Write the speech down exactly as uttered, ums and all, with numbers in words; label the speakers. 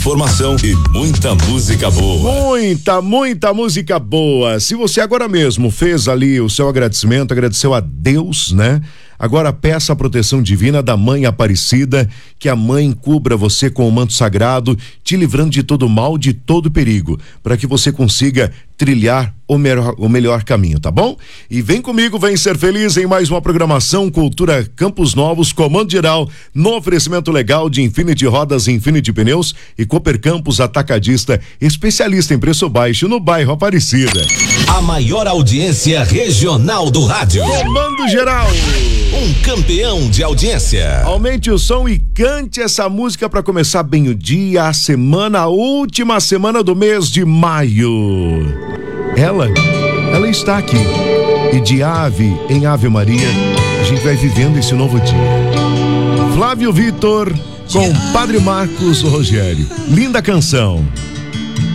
Speaker 1: Formação e muita música boa.
Speaker 2: Muita, muita música boa. Se você agora mesmo fez ali o seu agradecimento, agradeceu a Deus, né? Agora peça a proteção divina da Mãe Aparecida, que a Mãe cubra você com o manto sagrado, te livrando de todo mal, de todo perigo, para que você consiga trilhar o melhor, o melhor caminho, tá bom? E vem comigo, vem ser feliz em mais uma programação Cultura Campos Novos, comando geral, no oferecimento legal de Infinity Rodas, Infinity Pneus e Cooper Campos Atacadista, especialista em preço baixo no bairro Aparecida.
Speaker 1: A maior audiência regional do rádio.
Speaker 2: Comando geral.
Speaker 1: Um campeão de audiência.
Speaker 2: Aumente o som e cante essa música para começar bem o dia, a semana, a última semana do mês de maio. Ela, ela está aqui. E de ave em Ave Maria, a gente vai vivendo esse novo dia. Flávio Vitor com Padre Marcos Rogério. Linda canção.